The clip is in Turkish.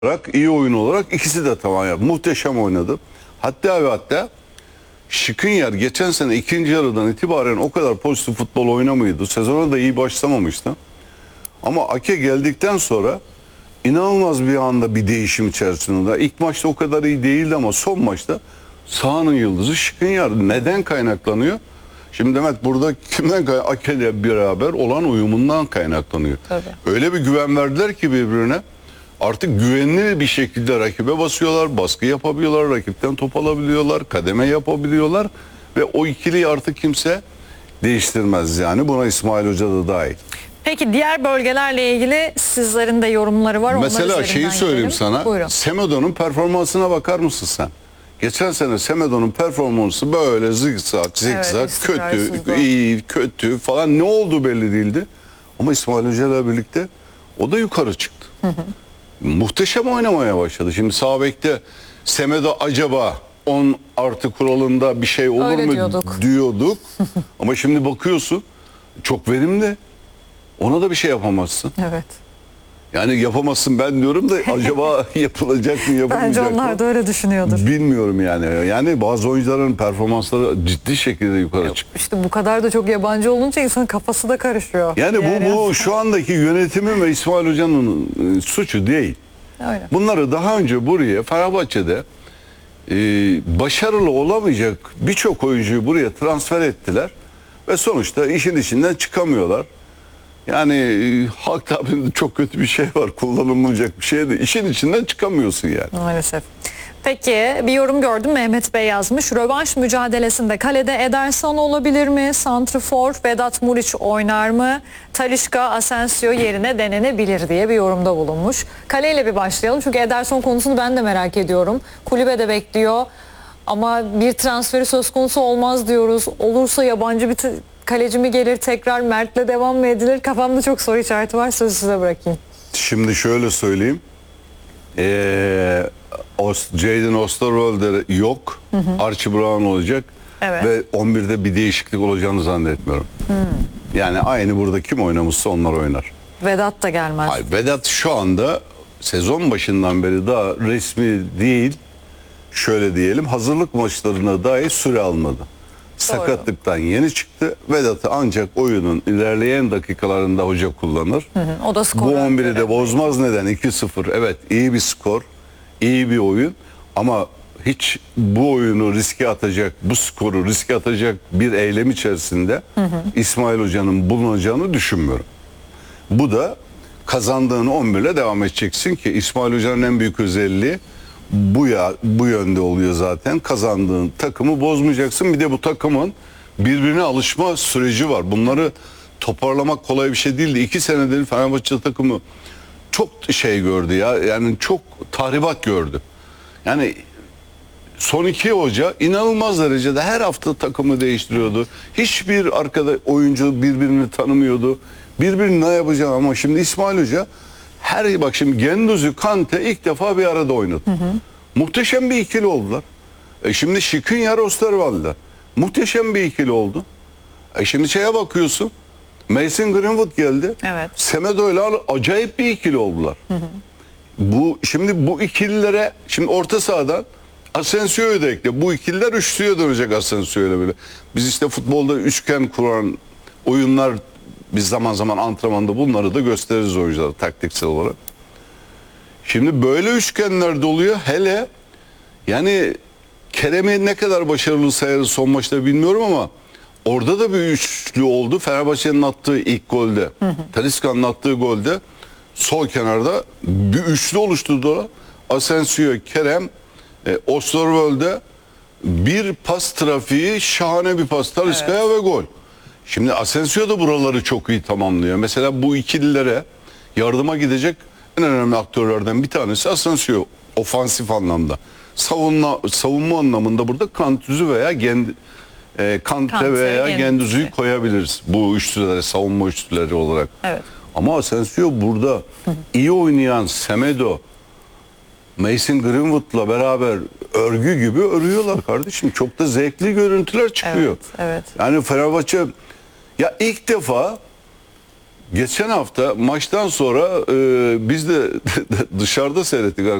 olarak, iyi oyun olarak ikisi de tamam ya. Muhteşem oynadı. Hatta ve hatta Skriniar geçen sene ikinci yarıdan itibaren o kadar pozitif futbol oynamıyordu. Sezona da iyi başlamamıştı. Ama Ake geldikten sonra inanılmaz bir anda bir değişim içerisinde. İlk maçta o kadar iyi değildi ama son maçta sahanın yıldızı Skriniar. Neden kaynaklanıyor? Şimdi Demet burada kimden Ake ile beraber olan uyumundan kaynaklanıyor. Tabii. Öyle bir güven verdiler ki birbirine. Artık güvenli bir şekilde rakibe basıyorlar, baskı yapabiliyorlar, rakipten top alabiliyorlar, kademe yapabiliyorlar ve o ikiliyi artık kimse değiştirmez yani. Buna İsmail Hoca da dahil. Peki diğer bölgelerle ilgili sizlerin de yorumları var. Mesela şeyi söyleyeyim gidelim. sana. Buyurun. Semedo'nun performansına bakar mısın sen? Geçen sene Semedo'nun performansı böyle zigzag, Evet, kötü, istikrarsızdı. iyi, kötü falan ne oldu belli değildi. Ama İsmail Hoca ile birlikte o da yukarı çıktı. Muhteşem oynamaya başladı. Şimdi sağ bekte Semedo acaba 10 artı kuralında bir şey olur Öyle mu diyorduk. Ama şimdi bakıyorsun çok verimli. Ona da bir şey yapamazsın. Evet. Yani yapamazsın ben diyorum da acaba yapılacak mı yapılmayacak Bence mı? onlar da öyle düşünüyordur. Bilmiyorum yani. Yani bazı oyuncuların performansları ciddi şekilde yukarı çıktı. İşte bu kadar da çok yabancı olunca insanın kafası da karışıyor. Yani bu şu andaki yönetimin ve İsmail Hoca'nın suçu değil. Öyle. Bunları daha önce buraya Fenerbahçe'de başarılı olamayacak birçok oyuncuyu buraya transfer ettiler ve sonuçta işin içinden çıkamıyorlar. Yani halk tabirinde çok kötü bir şey var, kullanılmayacak bir şey de işin içinden çıkamıyorsun yani. Maalesef. Peki bir yorum gördüm, Mehmet Bey yazmış. Rövanş mücadelesinde kalede Ederson olabilir mi? Santrfor Vedat Muriç oynar mı? Talisca Asensio yerine denenebilir diye bir yorumda bulunmuş. Kaleyle bir başlayalım çünkü Ederson konusunu ben de merak ediyorum. Kulübe de bekliyor ama bir transferi söz konusu olmaz diyoruz. Olursa yabancı bir kaleci mi gelir, tekrar Mert'le devam mı edilir? Kafamda çok soru işareti var, sözü size bırakayım. Şimdi şöyle söyleyeyim. Jadon Osterwolde yok. Archie Brown olacak. Evet. Ve 11'de bir değişiklik olacağını zannetmiyorum. Yani aynı burada kim oynamışsa onlar oynar. Vedat da gelmez. Hayır, Vedat şu anda sezon başından beri daha resmi değil, şöyle diyelim, hazırlık maçlarına dahi süre almadı. Sakatlıktan yeni çıktı. Vedat'ı ancak oyunun ilerleyen dakikalarında hoca kullanır. O da Bu skor. 11'i de bozmaz. Neden? 2-0. Evet, iyi bir skor, iyi bir oyun ama hiç bu oyunu riske atacak, bu skoru riske atacak bir eylem içerisinde İsmail Hoca'nın bulunacağını düşünmüyorum. Bu da kazandığın 11'le devam edeceksin ki İsmail Hoca'nın en büyük özelliği bu yönde oluyor zaten. Kazandığın takımı bozmayacaksın. Bir de bu takımın birbirine alışma süreci var. Bunları toparlamak kolay bir şey değildi. 2 senedir Fenerbahçe takımı çok şey gördü ya. Yani çok tahribat gördü. Yani son 2 hoca inanılmaz derecede her hafta takımı değiştiriyordu. Hiçbir arkada oyuncu birbirini tanımıyordu. Birbirini ne yapacağını ama şimdi İsmail Hoca bak şimdi Gendüz'ü Kante ilk defa bir arada oynadı. Muhteşem bir ikili oldular. Şimdi Skriniar Osterwolde muhteşem bir ikili oldu. Şimdi şeye bakıyorsun. Mason Greenwood geldi. Evet. Semedo ile acayip bir ikili oldular. Şimdi bu ikililere şimdi orta sahadan Asensio'yu da ekle. Bu ikililer üçlüye dönecek Asensio ile böyle. Biz işte futbolda üçgen kuran oyunlar biz zaman zaman antrenmanda bunları da gösteririz oyunculara taktiksel olarak. Şimdi böyle üçgenler doluyor. Hele yani Kerem'i ne kadar başarılı sayarız son maçta bilmiyorum ama orada da bir üçlü oldu. Fenerbahçe'nin attığı ilk golde. Talisca'nın attığı golde sol kenarda bir üçlü oluşturdu. Asensio, Kerem, Osterwolde bir pas trafiği, şahane bir pas Talisca'ya ve gol. Şimdi Asensio da buraları çok iyi tamamlıyor. Mesela bu ikililere yardıma gidecek en önemli aktörlerden bir tanesi Asensio ofansif anlamda. Savunma anlamında burada Kantüz'ü veya Kante veya Gendüz'ü koyabiliriz. Bu üçlülere, savunma üçlüleri olarak. Evet. Ama Asensio burada iyi oynayan Semedo, Mason Greenwood'la beraber örgü gibi örüyorlar kardeşim. Çok da zevkli görüntüler çıkıyor. Evet, evet. Yani Fenerbahçe ya ilk defa Geçen hafta maçtan sonra biz de dışarıda seyrettik.